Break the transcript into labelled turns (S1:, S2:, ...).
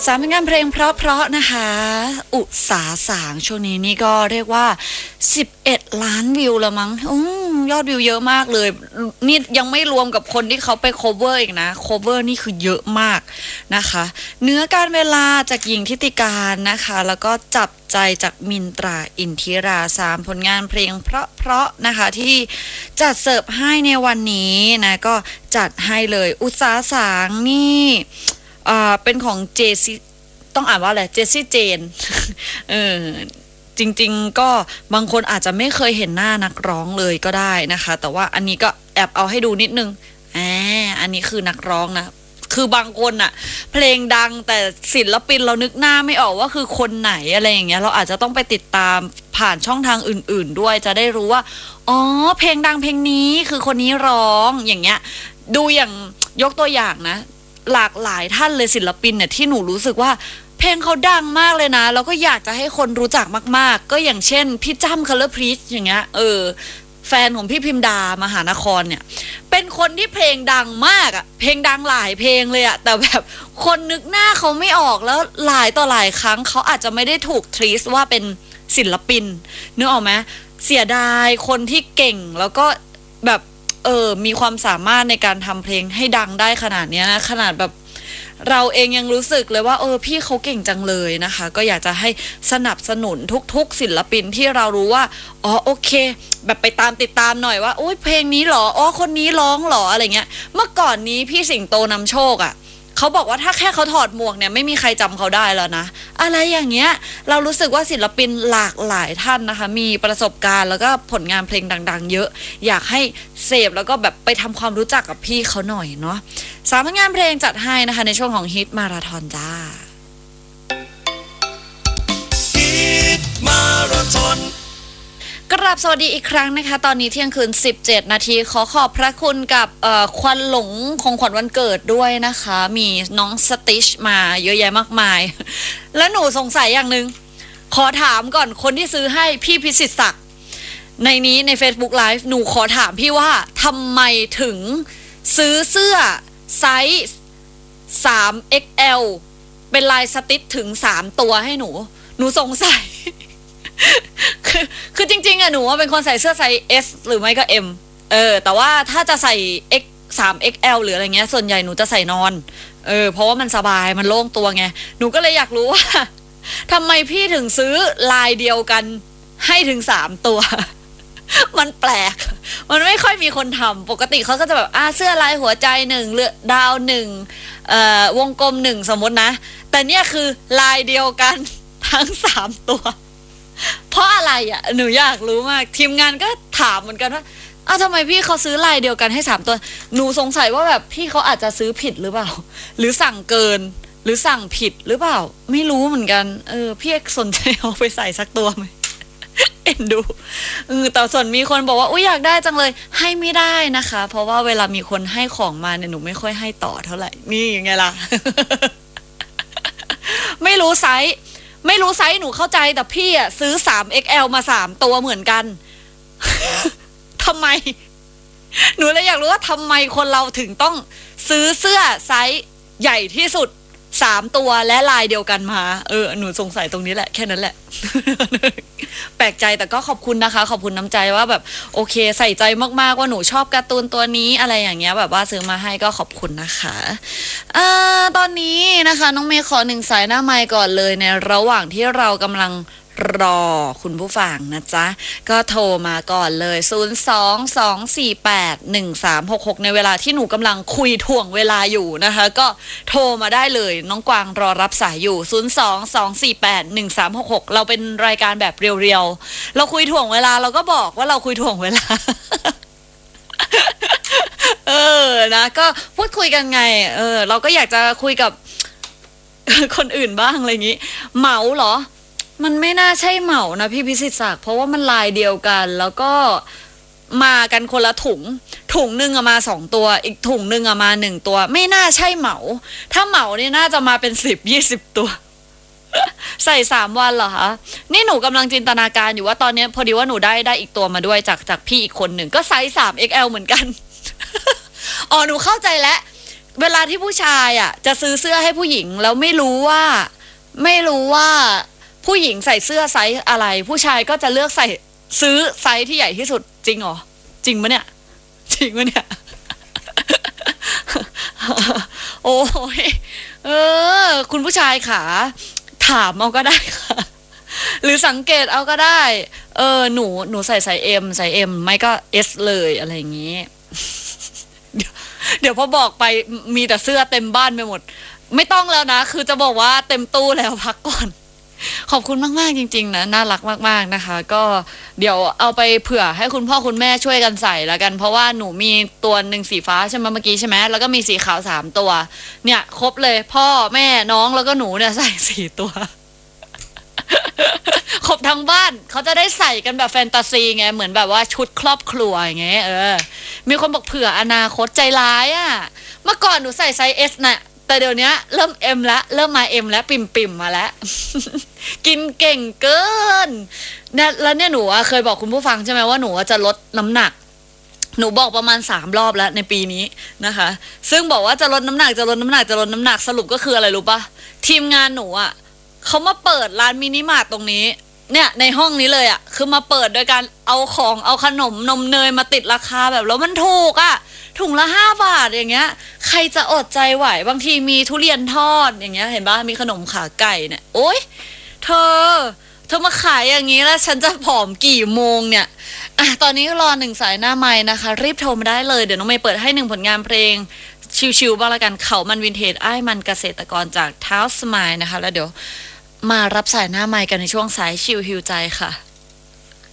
S1: สามผลงานเพลงเพราะๆนะคะอุสาสางช่วงนี้นี่ก็เรียกว่า11 ล้านวิวแล้วมั้งยอดวิวเยอะมากเลยนี่ยังไม่รวมกับคนที่เขาไป cover อีกนะ cover นี่คือเยอะมากนะคะเนื้อการเวลาจากหญิงทิติการนะคะแล้วก็จับใจจากมินตราอินทิรา3ผลงานเพลงเพราะๆนะคะที่จัดเสิร์ฟให้ในวันนี้นะก็จัดให้เลยอุสาสางนี่เป็นของเจซี่ต้องอ่านว่าอะไรเจซี่เจนจริงๆก็บางคนอาจจะไม่เคยเห็นหน้านักร้องเลยก็ได้นะคะแต่ว่าอันนี้ก็แอบเอาให้ดูนิดนึงอันนี้คือนักร้องนะคือบางคนอะเพลงดังแต่ศิลปินเรานึกหน้าไม่ออกว่าคือคนไหนอะไรอย่างเงี้ยเราอาจจะต้องไปติดตามผ่านช่องทางอื่นๆด้วยจะได้รู้ว่าอ๋อเพลงดังเพลงนี้คือคนนี้ร้องอย่างเงี้ยดูอย่างยกตัวอย่างนะหลากหลายท่านเลยศิลปินเนี่ยที่หนูรู้สึกว่าเพลงเขาดังมากเลยนะแล้วก็อยากจะให้คนรู้จักมากๆก็อย่างเช่นพี่จ้ำคัลเลอร์พรีชอย่างเงี้ยแฟนของพี่พิมดามหานครเนี่ยเป็นคนที่เพลงดังมากอะเพลงดังหลายเพลงเลยอะแต่แบบคนนึกหน้าเขาไม่ออกแล้วหลายต่อหลายครั้งเขาอาจจะไม่ได้ถูกทรีสว่าเป็นศิลปินนึกออกไหมเสียดายคนที่เก่งแล้วก็แบบมีความสามารถในการทำเพลงให้ดังได้ขนาดนี้นะขนาดแบบเราเองยังรู้สึกเลยว่าพี่เขาเก่งจังเลยนะคะก็อยากจะให้สนับสนุนทุกๆศิลปินที่เรารู้ว่าโอเคแบบไปติดตามหน่อยว่าโอ้ยเพลงนี้หรอคนนี้ร้องหรออะไรเงี้ยเมื่อก่อนนี้พี่สิงโตนำโชคอ่ะเขาบอกว่าถ้าแค่เขาถอดหมวกเนี่ยไม่มีใครจำเขาได้แล้วนะอะไรอย่างเงี้ยเรารู้สึกว่าศิลปินหลากหลายท่านนะคะมีประสบการณ์แล้วก็ผลงานเพลงดังๆเยอะอยากให้เสพแล้วก็แบบไปทำความรู้จักกับพี่เขาหน่อยเนาะสามผลงานเพลงจัดให้นะคะในช่วงของฮิตมาราธอนจ้าฮิตมาราธอนกราบสวัสดีอีกครั้งนะคะตอนนี้เที่ยงคืน17 นาทีขอบพระคุณกับควันหลงของขวัญวันเกิดด้วยนะคะมีน้องสติชมาเยอะแยะมากมายแล้วหนูสงสัยอย่างนึงขอถามก่อนคนที่ซื้อให้พี่พิสิทธิ์ศักดิ์ในนี้ใน Facebook Live หนูขอถามพี่ว่าทำไมถึงซื้อเสื้อไซส์ 3XL เป็นลายสติชถึง3ตัวให้หนูสงสัยคือจริงๆอะหนูว่าเป็นคนใส่เสื้อไซส์ S หรือไม่ก็ M แต่ว่าถ้าจะใส่ 3XL หรืออะไรเงี้ยส่วนใหญ่หนูจะใส่นอนเพราะว่ามันสบายมันโล่งตัวไงหนูก็เลยอยากรู้ว่าทำไมพี่ถึงซื้อลายเดียวกันให้ถึง3ตัวมันแปลกมันไม่ค่อยมีคนทำปกติเขาก็จะแบบเสื้อลายหัวใจ1เลือดาว1วงกลม1สมมตินะแต่เนี่ยคือลายเดียวกันทั้ง3ตัวเพราะอะไรอ่ะหนูอยากรู้มากทีมงานก็ถามเหมือนกันว่าทำไมพี่เขาซื้อลายเดียวกันให้3ตัวหนูสงสัยว่าแบบพี่เขาอาจจะซื้อผิดหรือเปล่าหรือสั่งเกินหรือสั่งผิดหรือเปล่าไม่รู้เหมือนกันพี่สนใจเอาไปใส่สักตัวไหมเอ็นดูแต่ส่วนมีคนบอกว่าอยากได้จังเลยให้ไม่ได้นะคะเพราะว่าเวลามีคนให้ของมาเนี่ยหนูไม่ค่อยให้ต่อเท่าไหร่นี่ยังไงล่ะ ไม่รู้ไซส์หนูเข้าใจแต่พี่อ่ะซื้อ 3XL มา3ตัวเหมือนกัน ทำไมหนูเลยอยากรู้ว่าทำไมคนเราถึงต้องซื้อเสื้อไซส์ใหญ่ที่สุด3ตัวและลายเดียวกันมาหนูสงสัยตรงนี้แหละแค่นั้นแหละ แปลกใจแต่ก็ขอบคุณนะคะขอบคุณน้ำใจว่าแบบโอเคใส่ใจมากๆว่าหนูชอบการ์ตูนตัวนี้อะไรอย่างเงี้ยแบบว่าซื้อมาให้ก็ขอบคุณนะคะตอนนี้นะคะน้องเมย์ขอ1สายหน้าไมค์ก่อนเลยในระหว่างที่เรากำลังรอคุณผู้ฟังนะจ๊ะก็โทรมาก่อนเลย022481366ในเวลาที่หนูกำลังคุยถ่วงเวลาอยู่นะคะก็โทรมาได้เลยน้องกวางรอรับสายอยู่022481366เราเป็นรายการแบบเรียวๆเราคุยถ่วงเวลาเราก็บอกว่าเราคุยถ่วงเวลา นะก็พูดคุยกันไงเราก็อยากจะคุยกับ คนอื่นบ้างอะไรอย่างนี้เหมาเหรอมันไม่น่าใช่เหมานะพี่พิสิทธิ์ศักดิ์เพราะว่ามันลายเดียวกันแล้วก็มากันคนละถุงนึงมา2ตัวอีกถุงนึงมา1ตัวไม่น่าใช่เหมาถ้าเหมานี่น่าจะมาเป็น10-20ตัว ใส่3วันเหรอคะนี่หนูกำลังจินตนาการอยู่ว่าตอนนี้พอดีว่าหนูได้อีกตัวมาด้วยจากพี่อีกคนหนึ่งก็ไซส์ 3XL เหมือนกัน หนูเข้าใจแล้วเวลาที่ผู้ชายอ่ะจะซื้อเสื้อให้ผู้หญิงแล้วไม่รู้ว่าผู้หญิงใส่เสื้อไซส์อะไรผู้ชายก็จะเลือกซื้อไซส์ที่ใหญ่ที่สุดจริงเหรอจริงปะเนี่ยจริงปะเนี่ยโอ้ยคุณผู้ชายขาถามเอาก็ได้ค่ะหรือสังเกตเอาก็ได้หนูใส่เอ็มไม่ก็เอสเลยอะไรอย่างงี้เดี๋ยวพอบอกไปมีแต่เสื้อเต็มบ้านไปหมดไม่ต้องแล้วนะคือจะบอกว่าเต็มตู้แล้วพักก่อนขอบคุณมากๆจริงๆนะน่ารักมากๆนะคะก็เดี๋ยวเอาไปเผื่อให้คุณพ่อคุณแม่ช่วยกันใส่แล้วกันเพราะว่าหนูมีตัวหนึ่งสีฟ้าใช่ไหมเมื่อกี้ใช่ไหมแล้วก็มีสีขาว3ตัวเนี่ยครบเลยพ่อแม่น้องแล้วก็หนูเนี่ยใส่4ตัวครบทั้งบ้านเขาจะได้ใส่กันแบบแฟนตาซีไงเหมือนแบบว่าชุดครอบครัวอย่างเงี้ยมีคนบอกเผื่ออนาคตใจร้ายอ่ะเมื่อก่อนหนูใส่ไซส์เอสน่ะแต่เดี๋ยวนี้เริ่มเอ็มแล้วเริ่มมาเอ็มแล้วปิ่มมาแล้ว กินเก่งเกินเนี่ยแล้วเนี่ยหนูเคยบอกคุณผู้ฟังใช่ไหมว่าหนูจะลดน้ำหนักหนูบอกประมาณ3 รอบแล้วในปีนี้นะคะซึ่งบอกว่าจะลดน้ำหนักสรุปก็คืออะไรรู้ปะทีมงานหนูอ่ะเขามาเปิดร้านมินิมาร์ทตรงนี้เนี่ยในห้องนี้เลยอ่ะคือมาเปิดโดยการเอาขนมนมเนยมาติดราคาแบบแล้วมันถูกอ่ะถุงละ5 บาทอย่างเงี้ยใครจะอดใจไหวบางทีมีทุเรียนทอดอย่างเงี้ยเห็นปะมีขนมขาไก่เนี่ยโอ๊ยเธอมาขายอย่างนี้แล้วฉันจะผอมกี่โมงเนี่ยตอนนี้รอ1 สายหน้าไม้นะคะรีบโทรมาได้เลยเดี๋ยวน้องเมย์เปิดให้1 ผลงานเพลงชิวๆบ้างละกันเขามันวินเทจมันเกษตรกรจากเท้าสมายนะคะแล้วเดี๋ยวมารับสายหน้าไมค์กันในช่วงสายชิวฮิวใจค่ะ